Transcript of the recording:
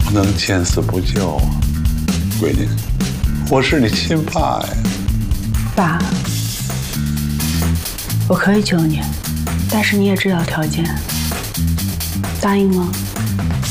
不能见死不救啊，闺女，我是你亲爸呀。 爸，我可以救你，但是你也知道条件，答应吗？